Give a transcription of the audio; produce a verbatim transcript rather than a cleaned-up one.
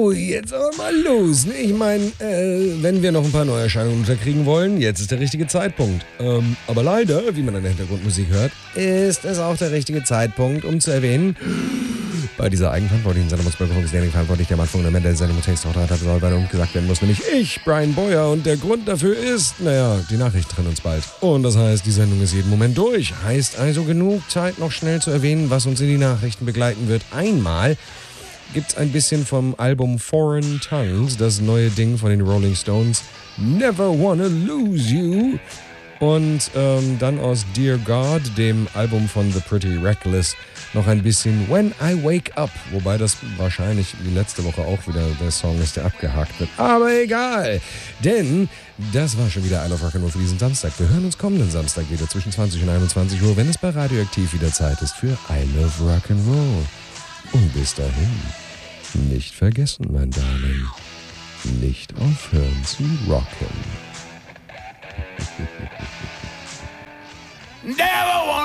So, jetzt aber mal los. Ne? Ich meine, äh, wenn wir noch ein paar Neuerscheinungen unterkriegen wollen, jetzt ist der richtige Zeitpunkt. Ähm, aber leider, wie man an der Hintergrundmusik hört, ist es auch der richtige Zeitpunkt, um zu erwähnen, bei dieser eigenverantwortlichen Sendung ist verantwortlich der Mann von der Männer der Sendung Taste hat soll weiter gesagt werden muss, nämlich ich, Brian Boyer, und der Grund dafür ist, naja, die Nachrichten trennen uns bald. Und das heißt, die Sendung ist jeden Moment durch. Heißt also genug Zeit, noch schnell zu erwähnen, was uns in die Nachrichten begleiten wird. Einmal gibt's ein bisschen vom Album Foreign Tongues, das neue Ding von den Rolling Stones, Never Wanna Lose You. Und ähm, dann aus Dear God, dem Album von The Pretty Reckless, noch ein bisschen When I Wake Up. Wobei das wahrscheinlich wie letzte Woche auch wieder der Song ist, der abgehakt wird. Aber egal, denn das war schon wieder I Love Rock'n'Roll für diesen Samstag. Wir hören uns kommenden Samstag wieder zwischen zwanzig und einundzwanzig Uhr, wenn es bei Radioaktiv wieder Zeit ist für I Love Rock'n'Roll. Und bis dahin, nicht vergessen, mein Darling, nicht aufhören zu rocken. Never